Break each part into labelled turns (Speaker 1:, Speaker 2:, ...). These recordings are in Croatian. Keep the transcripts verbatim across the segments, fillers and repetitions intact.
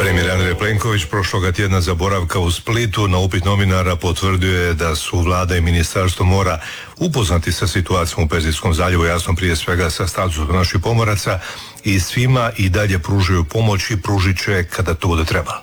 Speaker 1: Premijer Andrej Plenković prošloga tjedna za boravka u Splitu na upit novinara potvrdio je da su vlada i ministarstvo mora upoznati sa situacijom u Perzijskom zaljevu, jasno prije svega sa statusom naših pomoraca, i svima i dalje pružaju pomoć i pružit će kada to bude trebalo.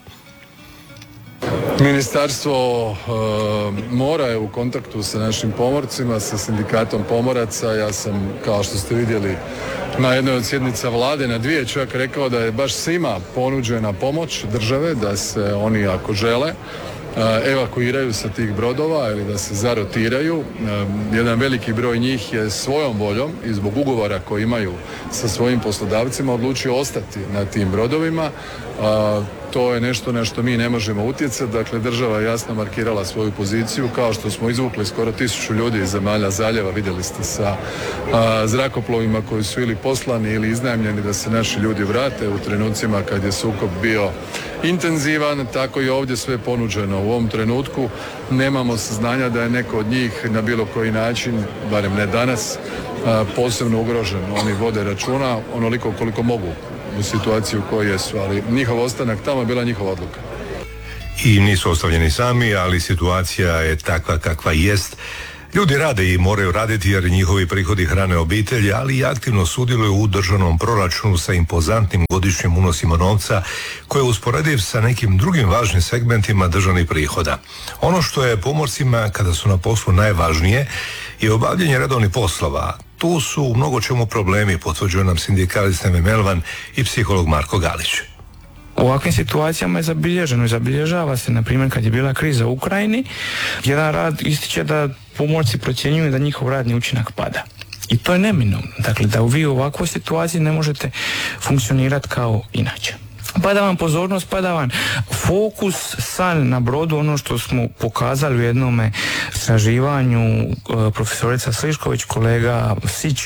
Speaker 2: Ministarstvo e, mora je u kontaktu sa našim pomorcima, sa sindikatom pomoraca. Ja sam, kao što ste vidjeli, na jednoj od sjednica vlade, na dvije čak, rekao da je baš svima ponuđena pomoć države, da se oni, ako žele, evakuiraju sa tih brodova ili da se zarotiraju. Jedan veliki broj njih je svojom voljom i zbog ugovora koji imaju sa svojim poslodavcima odlučio ostati na tim brodovima. To je nešto na što mi ne možemo utjecati. Dakle, država je jasno markirala svoju poziciju, kao što smo izvukli skoro tisuću ljudi iz zemalja zaljeva, vidjeli ste, sa a, zrakoplovima koji su ili poslani ili iznajmljeni da se naši ljudi vrate u trenucima kad je sukob bio intenzivan. Tako i ovdje sve ponuđeno. U ovom trenutku nemamo saznanja da je neko od njih na bilo koji način, barem ne danas, a, posebno ugrožen. Oni vode računa onoliko koliko mogu u situaciju u kojoj jesu, ali njihov ostanak tamo je bila njihova odluka.
Speaker 1: I nisu ostavljeni sami, ali situacija je takva kakva jest. Ljudi rade i moraju raditi jer njihovi prihodi hrane obitelji, ali i aktivno sudjeluju u državnom proračunu sa impozantnim godišnjim unosima novca koje je usporediv sa nekim drugim važnim segmentima državnih prihoda. Ono što je pomorcima kada su na poslu najvažnije je obavljanje redovnih poslova. Tu su u mnogo čemu problemi, potvrđuje nam sindikalist Neme Melvan i psiholog Marko Galić.
Speaker 3: U ovakvim situacijama je zabilježeno i zabilježava se, na primjer, kad je bila kriza u Ukrajini, jedan rad ističe da pomorci procjenjuju da njihov radni učinak pada. I to je neminovno. Dakle, da vi u ovakvoj situaciji ne možete funkcionirati kao inače. Pada vam pozornost, pada vam fokus, san na brodu, ono što smo pokazali u jednome istraživanju profesorica Slišković, kolega Sić.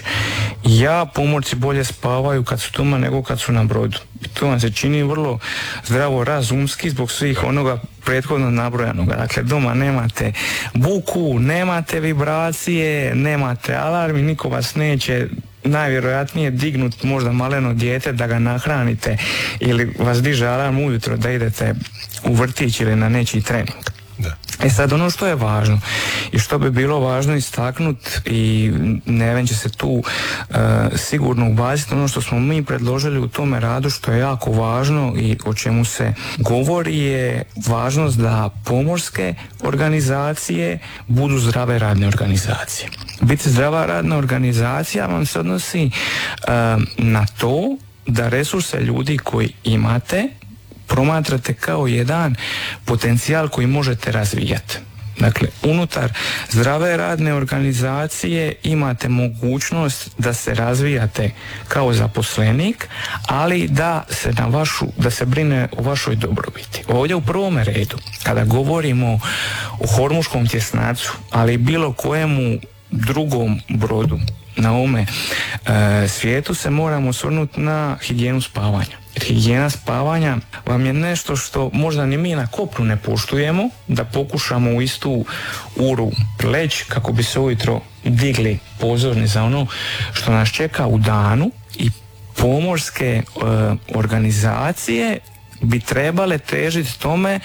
Speaker 3: Ja, pomorci bolje spavaju kad su doma nego kad su na brodu. I to vam se čini vrlo zdravo razumski zbog svih onoga prethodno nabrojanoga. Dakle, doma nemate buku, nemate vibracije, nemate alarm i niko vas neće najvjerojatnije dignut možda maleno dijete da ga nahranite ili vas diže alarm ujutro da idete u vrtić ili na nečiji trening. Da. E sad, ono što je važno i što bi bilo važno istaknut, i Neven će se tu uh, sigurno ubaciti, ono što smo mi predložili u tome radu, što je jako važno i o čemu se govori, je važnost da pomorske organizacije budu zdrave radne organizacije. Biti zdrava radna organizacija vam se odnosi uh, na to da resurse ljudi koji imate promatrate kao jedan potencijal koji možete razvijati. Dakle, unutar zdrave radne organizacije imate mogućnost da se razvijate kao zaposlenik, ali da se na vašu, da se brine o vašoj dobrobiti. Ovdje u prvome redu, kada govorimo o hormuškom tjesnacu, ali bilo kojemu drugom brodu na ovome e, svijetu, se moramo osvrnuti na higijenu spavanja. Higijena spavanja vam je nešto što možda ni mi na kopnu ne poštujemo, da pokušamo u istu uru leći kako bi se ujutro digli pozorni za ono što nas čeka u danu, i pomorske e, organizacije bi trebale težiti tome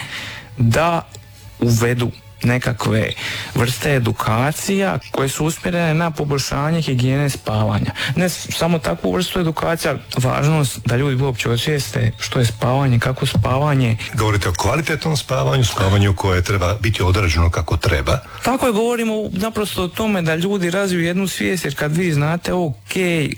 Speaker 3: da uvedu nekakve vrste edukacija koje su usmjerene na poboljšanje higijene spavanja. Ne samo takvu vrstu edukacija, važnost da ljudi uopće osvijeste što je spavanje, kako spavanje.
Speaker 1: Govorite o kvalitetnom spavanju, spavanju koje treba biti odrađeno kako treba.
Speaker 3: Tako je, govorimo naprosto o tome da ljudi razviju jednu svijest, jer kad vi znate, ok, e,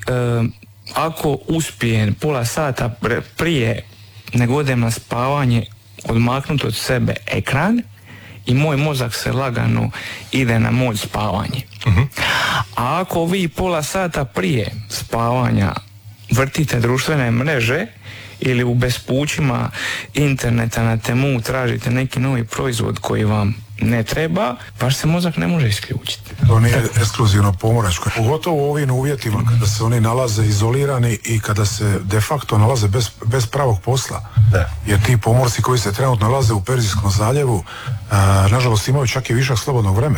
Speaker 3: ako uspijem pola sata prije nego odem na spavanje odmaknuti od sebe ekran, i moj mozak se lagano ide na mod spavanje. Uh-huh. A ako vi pola sata prije spavanja vrtite društvene mreže ili u bespućima interneta na temu tražite neki novi proizvod koji vam ne treba, baš se mozak ne može isključiti.
Speaker 4: To nije ekskluzivno pomoračko. Pogotovo u ovim uvjetima kada se oni nalaze izolirani i kada se de facto nalaze bez, bez pravog posla. Da. Jer ti pomorci koji se trenutno nalaze u Perzijskom zaljevu, a, nažalost imaju čak i višak slobodnog vremena.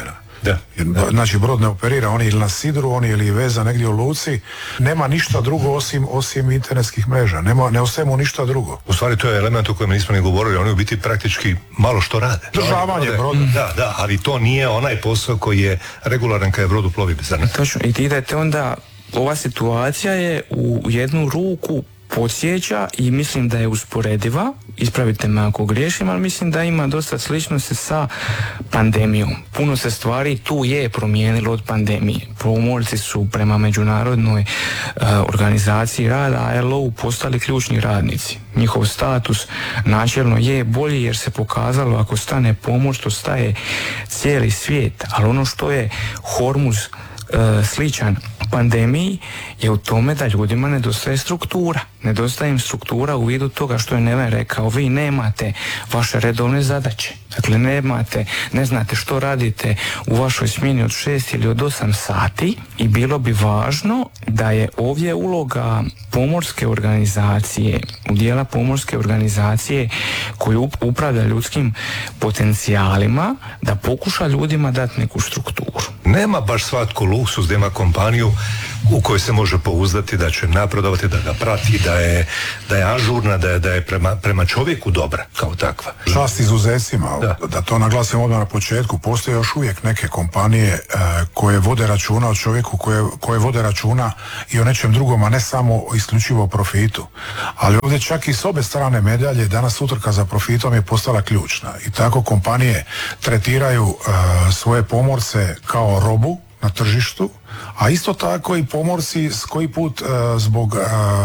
Speaker 1: Da.
Speaker 4: Jer, znači brod ne operira, on je ili na sidru, on je ili veza negdje u luci, nema ništa drugo osim, osim internetskih mreža, nema, ne ostaje mu ništa drugo.
Speaker 1: U stvari to je element o kojem nismo ni govorili, oni u biti praktički malo što rade.
Speaker 4: Državanje broda.
Speaker 1: Da, da, ali to nije onaj posao koji je regularan kada je brodu plovi, zar ne?
Speaker 3: Točno, i ti idete onda, ova situacija je u jednu ruku podsjeća i mislim da je usporediva, ispravite me ako griješim, ali mislim da ima dosta sličnosti sa pandemijom. Puno se stvari tu je promijenilo od pandemije. Pomorci su prema međunarodnoj uh, organizaciji rada I L O postali ključni radnici. Njihov status načelno je bolji jer se pokazalo ako stane pomoć, to staje cijeli svijet, ali ono što je Hormuz uh, sličan pandemiji je u tome da ljudima nedostaje struktura. Nedostaje im struktura u vidu toga što je Neven rekao, vi nemate vaše redovne zadaće. Dakle, nemate, ne znate što radite u vašoj smjeni od šest ili od osam sati i bilo bi važno da je ovdje uloga pomorske organizacije, u dijela pomorske organizacije koju upravlja ljudskim potencijalima, da pokuša ljudima dati neku strukturu.
Speaker 1: Nema baš svatko luksuz da ima kompaniju u kojoj se može pouzdati da će napredovati, da ga prati, da je, da je ažurna, da je, da je prema, prema čovjeku dobra kao takva.
Speaker 4: Čast izuzecima, da,
Speaker 1: da
Speaker 4: da to naglasim odmah na početku, postoje još uvijek neke kompanije e, koje vode računa o čovjeku, koje, koje vode računa i o nečem drugom, a ne samo isključivo o profitu. Ali ovdje čak i s obe strane medalje danas utrka za profitom je postala ključna i tako kompanije tretiraju e, svoje pomorce kao robu na tržištu, a isto tako i pomorci s koji put e, zbog e,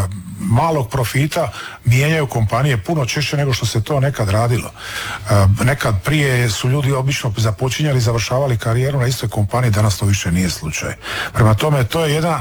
Speaker 4: malog profita mijenjaju kompanije puno češće nego što se to nekad radilo. E, nekad prije su ljudi obično započinjali i završavali karijeru na istoj kompaniji, danas to više nije slučaj. Prema tome, to je jedna